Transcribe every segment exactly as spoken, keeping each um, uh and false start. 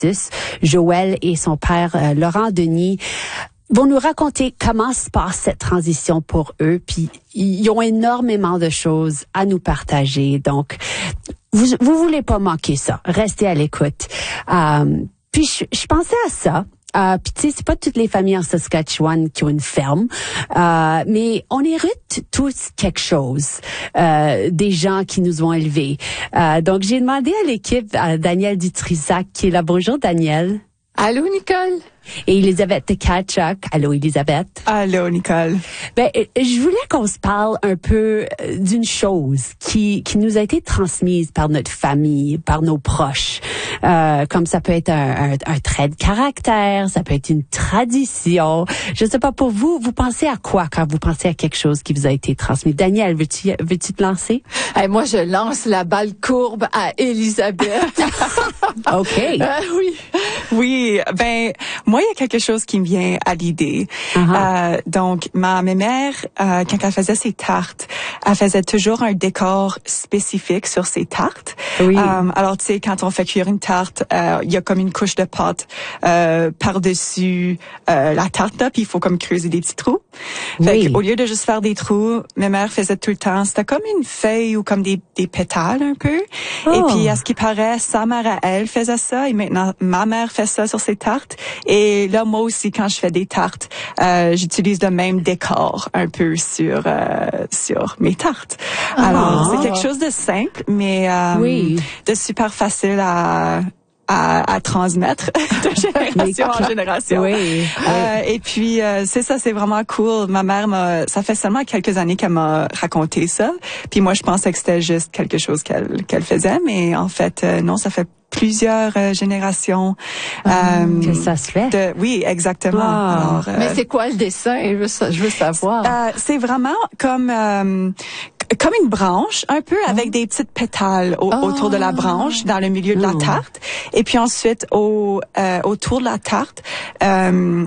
astuces. Joël et son père, euh, Laurent Denis, vont nous raconter comment se passe cette transition pour eux. Puis, ils ont énormément de choses à nous partager. Donc, vous vous voulez pas manquer ça. Restez à l'écoute. Euh, puis, je, je pensais à ça. Euh, puis tu sais, c'est pas toutes les familles en Saskatchewan qui ont une ferme, euh, mais on hérite tous quelque chose, euh, des gens qui nous ont élevés. Euh, donc j'ai demandé à l'équipe, à Daniel Dutrisac qui est là. Bonjour Daniel. Allô Nicole. Et Elisabeth Tkachuk. Allô Elisabeth. Allô Nicole. Ben, je voulais qu'on se parle un peu d'une chose qui qui nous a été transmise par notre famille, par nos proches. Euh, comme ça peut être un, un, un trait de caractère, ça peut être une tradition. Je sais pas, pour vous, vous pensez à quoi quand vous pensez à quelque chose qui vous a été transmis? Daniel, veux-tu veux-tu te lancer? Hey, moi, je lance la balle courbe à Elisabeth. OK. Euh, oui. Oui, ben moi il y a quelque chose qui me vient à l'idée. Uh-huh. Euh, donc ma, ma mère euh, quand elle faisait ses tartes, elle faisait toujours un décor spécifique sur ses tartes. Oui. Euh, alors tu sais quand on fait cuire une tarte, euh, il y a comme une couche de pâte euh, par-dessus euh, la tarte là, puis il faut comme creuser des petits trous. Oui. Fait qu'au lieu de juste faire des trous, ma mère faisait tout le temps, c'était comme une feuille ou comme des des pétales un peu. Oh. Et puis à ce qui paraît, sa mère à elle faisait ça et maintenant ma mère fait ça sur ses tartes. Et là, moi aussi, quand je fais des tartes, euh, j'utilise le même décor un peu sur euh, sur mes tartes. Ah. Alors, c'est quelque chose de simple, mais euh, Oui. de super facile à à, à transmettre de génération en génération. Oui. Euh, et puis euh, c'est ça, c'est vraiment cool. Ma mère m'a, ça fait seulement quelques années qu'elle m'a raconté ça. Puis moi, je pensais que c'était juste quelque chose qu'elle qu'elle faisait, mais en fait, euh, non, ça fait plusieurs euh, générations euh, que ça se fait. De, oui, exactement. Ah. Alors, euh, Mais c'est quoi le dessin? Je veux, je veux savoir. Euh, c'est vraiment comme euh, comme une branche, un peu avec oh. des petites pétales au, oh. autour de la branche, dans le milieu de la tarte. Et puis ensuite, au euh, autour de la tarte, euh,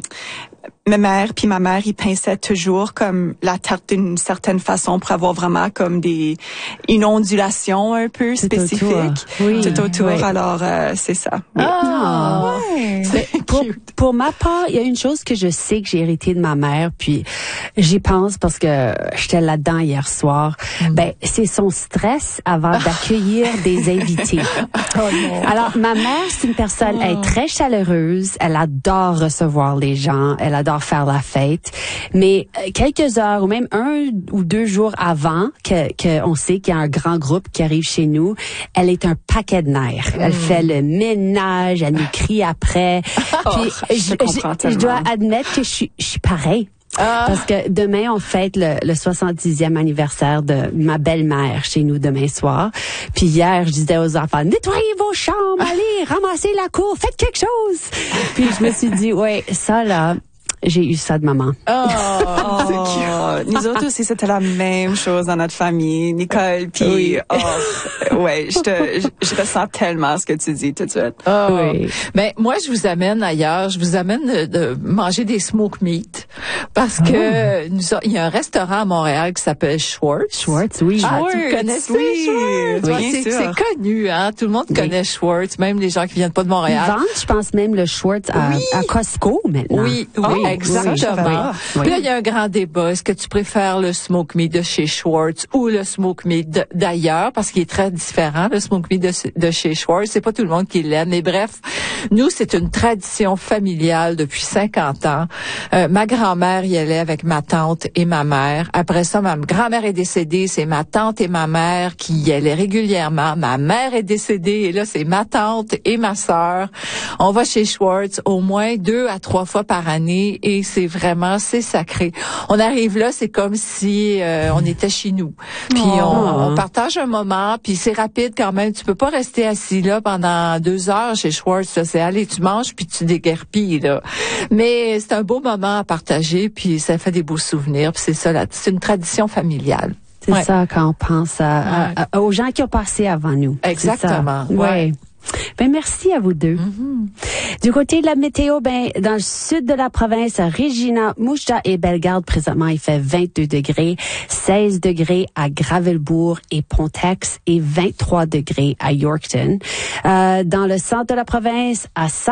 ma mère puis ma mère, ils pinçaient toujours comme la tarte d'une certaine façon pour avoir vraiment comme des une ondulation un peu spécifique tout autour. Oui. tout autour. Oui. Alors euh, c'est ça. Oui. Ah, ouais. C'est pour, pour ma part, il y a une chose que je sais que j'ai hérité de ma mère, puis j'y pense parce que j'étais là-dedans hier soir. Mm. Ben, c'est son stress avant d'accueillir des invités. Oh non. Alors, ma mère, c'est une personne, oh. elle est très chaleureuse, elle adore recevoir les gens, elle adore faire la fête, mais quelques heures ou même un ou deux jours avant que, que on sait qu'il y a un grand groupe qui arrive chez nous, elle est un paquet de nerfs. Mm. Elle fait le ménage, elle nous crie après. Oh, Puis je, je, je dois admettre que je suis, je suis pareil. Ah. Parce que demain, on fête le, le soixante-dixième anniversaire de ma belle-mère chez nous demain soir. Puis hier, je disais aux enfants, nettoyez vos chambres, allez, ramassez la cour, faites quelque chose. Puis je me suis dit, ouais, ça là, j'ai eu ça de maman. Oh, oh c'est cute. Nous autres aussi, c'était la même chose dans notre famille, Nicole. Puis, oui. oh, ouais, je te, je, je ressens tellement ce que tu dis tout de suite. Oh. Oui. Ben moi, je vous amène ailleurs. Je vous amène de, de manger des smoke meat parce que oh. nous, il y a un restaurant à Montréal qui s'appelle Schwartz. Schwartz, oui. Ah, Schwartz, tu connaissais oui. Schwartz? Oui, Ouais, c'est, c'est connu, hein. Tout le monde oui. connaît Schwartz, même les gens qui viennent pas de Montréal. Ils vendent, je pense même le Schwartz à, oui. à Costco maintenant. Oui, oui, oh, exactement. Oui. Puis là, il y a un grand débat. Est-ce que tu préfères le smoke meat de chez Schwartz ou le smoke meat de, d'ailleurs? Parce qu'il est très différent, le smoke meat de, de chez Schwartz. C'est pas tout le monde qui l'aime. Mais bref, nous, c'est une tradition familiale depuis cinquante ans. Euh, ma grand-mère y allait avec ma tante et ma mère. Après ça, ma grand-mère est décédée. C'est ma tante et ma mère qui y allaient régulièrement. Ma mère est décédée et là, c'est ma tante et ma sœur. On va chez Schwartz au moins deux à trois fois par année et c'est vraiment, c'est sacré. On arrive là, c'est comme si euh, on était chez nous. Puis oh. on, on partage un moment, puis c'est rapide quand même. Tu peux pas rester assis là pendant deux heures chez Schwartz. Là. C'est allez, tu manges puis tu déguerpilles là. Mais c'est un beau moment à partager, puis ça fait des beaux souvenirs. Puis c'est ça, là, c'est une tradition familiale. C'est ouais. ça quand on pense à, à, à, aux gens qui ont passé avant nous. Exactement. Ouais. ouais. Ben merci à vous deux. Mm-hmm. Du côté de la météo, ben dans le sud de la province, à Regina, Mouchta et Bellegarde, présentement il fait vingt-deux degrés, seize degrés à Gravelbourg et Pontex et vingt-trois degrés à Yorkton. Euh, dans le centre de la province, à